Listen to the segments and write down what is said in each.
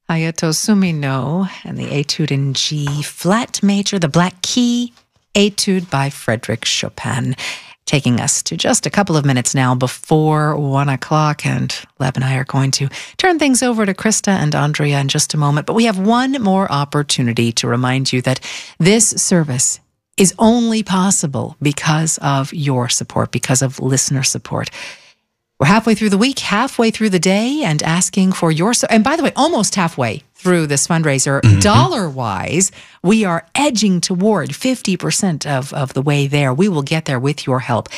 Hayato Sumino and the Etude in G flat major, the Black Key Etude by Frédéric Chopin. Taking us to just a couple of minutes now before 1 o'clock, and Lev and I are going to turn things over to Krista and Andrea in just a moment. But we have one more opportunity to remind you that this service is only possible because of your support, because of listener support. We're halfway through the week, halfway through the day, and asking for your... And by the way, almost halfway through this fundraiser, dollar-wise, we are edging toward 50% of the way there. We will get there with your help.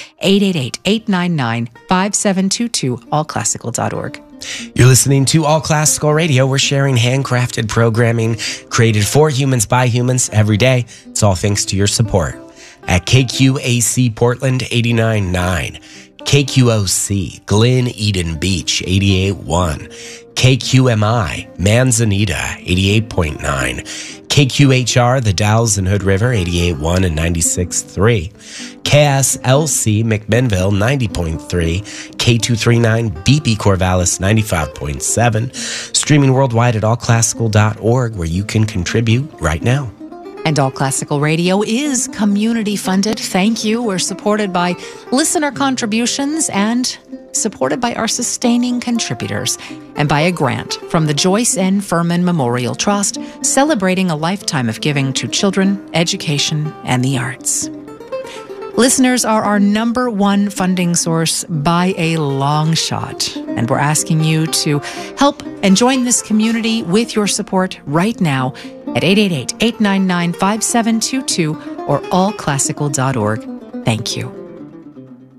888-899-5722, allclassical.org. You're listening to All Classical Radio. We're sharing handcrafted programming created for humans by humans every day. It's all thanks to your support at KQAC Portland 89.9. KQOC, Glen Eden Beach, 88.1. KQMI, Manzanita, 88.9. KQHR, The Dalles and Hood River, 88.1 and 96.3. KSLC, McMinnville, 90.3. K239, BP Corvallis, 95.7. Streaming worldwide at allclassical.org, where you can contribute right now. And All Classical Radio is community funded. Thank you. We're supported by listener contributions and supported by our sustaining contributors and by a grant from the Joyce N. Furman Memorial Trust, celebrating a lifetime of giving to children, education, and the arts. Listeners are our number one funding source by a long shot, and we're asking you to help and join this community with your support right now at 888-899-5722 or allclassical.org. Thank you.